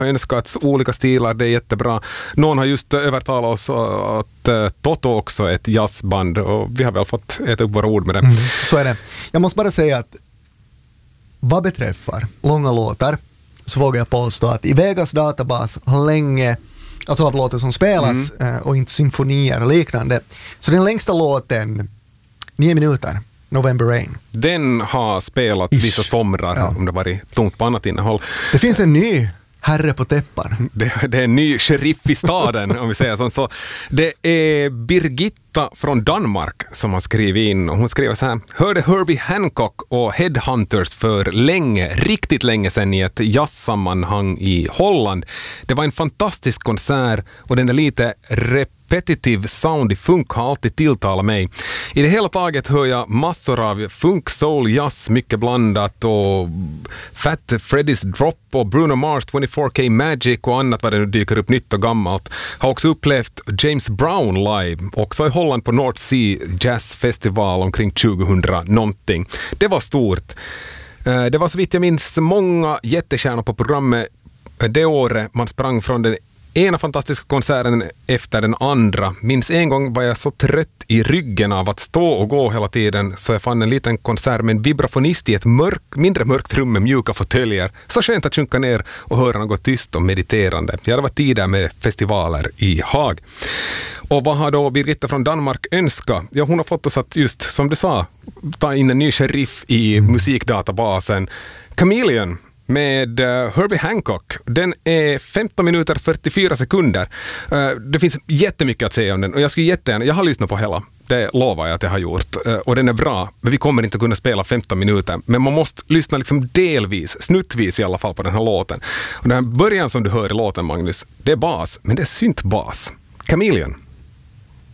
önskats olika stilar, det är jättebra. Någon har just övertalat oss att Toto också är ett jazzband och vi har väl fått äta upp våra ord med det. Så är det. Jag måste bara säga att vad beträffar långa låtar så vågar jag påstå att i Vegas databas har länge, alltså av låtar som spelas och inte symfonier och liknande, så den längsta låten 9 minuter, November Rain. Den har spelats vissa somrar om det varit tomt på annat innehåll. Det finns en ny herre på täppan. Det är en ny sheriff i staden om vi säger så. Det är Birgitta från Danmark som har skrivit in och hon skriver så här: hörde Herbie Hancock och Headhunters för länge, riktigt länge sedan i ett jazzsammanhang i Holland. Det var en fantastisk konsert och den är lite repetitive sound i funk har alltid tilltalat mig. I det hela taget hör jag massor av funk, soul, jazz, mycket blandat och Fat Freddy's Drop och Bruno Mars 24K Magic och annat vad det nu dyker upp nytt och gammalt. Har också upplevt James Brown live, också i Holland på North Sea Jazz Festival omkring 2000 någonting. Det var stort. Det var så vitt jag minns många jättekärnor på programmet det året man sprang från den ena fantastiska konserten efter den andra. Minns en gång var jag så trött i ryggen av att stå och gå hela tiden så jag fann en liten konsert med en vibrafonist i ett mindre mörkt rum med mjuka fåtöljer. Så skönt att sjunka ner och höra något tyst och mediterande. Jag hade varit tidigare med festivaler i Haag. Och vad har då Birgitta från Danmark önskat? Ja, hon har fått oss att just, som du sa, ta in en ny sheriff i musikdatabasen. Chameleon med Herbie Hancock. Den är 15 minuter 44 sekunder. Det finns jättemycket att säga om den och jag skulle jättegärna, jag har lyssnat på hela. Det lovar jag att jag har gjort. Och den är bra, men vi kommer inte kunna spela 15 minuter. Men man måste lyssna liksom delvis, snuttvis i alla fall på den här låten. Och den här början som du hör i låten, Magnus, det är bas, men det är syntbas. Chameleon.